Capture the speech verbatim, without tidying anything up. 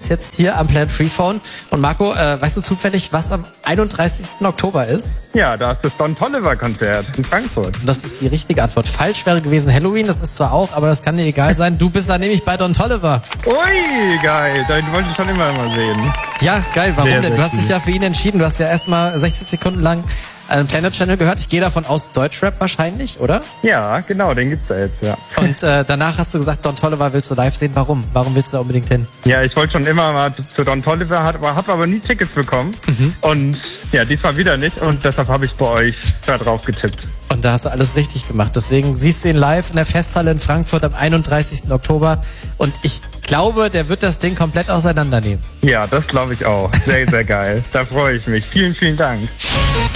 sitzt jetzt hier am Planet Freephone. Und Marco, äh, weißt du zufällig, was am einunddreißigsten Oktober ist? Ja, da ist das Don Toliver-Konzert in Frankfurt. Das ist die richtige Antwort. Falsch wäre gewesen Halloween, das ist zwar auch, aber das kann dir egal sein. Du bist da nämlich bei Don Toliver. Ui, geil. Den wollte ich schon immer mal sehen. Ja, geil. Warum Sehr, denn? sehr Du hast dich cool. ja für ihn entschieden. Du hast ja erstmal sechzig Sekunden lang einen Planet Channel gehört. Ich gehe davon aus, Deutschrap wahrscheinlich, oder? Ja, genau, den gibt's da jetzt, ja. Und äh, danach hast du gesagt, Don Toliver willst du live sehen. Warum? Warum willst du da unbedingt hin? Ja, ich wollte schon immer mal zu Don Toliver, habe hab aber nie Tickets bekommen. Mhm. Und ja, diesmal wieder nicht. Und deshalb habe ich bei euch da drauf getippt. Und da hast du alles richtig gemacht. Deswegen siehst du ihn live in der Festhalle in Frankfurt am einunddreißigsten Oktober. Und ich glaube, der wird das Ding komplett auseinandernehmen. Ja, das glaube ich auch. Sehr, sehr geil. Da freue ich mich. Vielen, vielen Dank.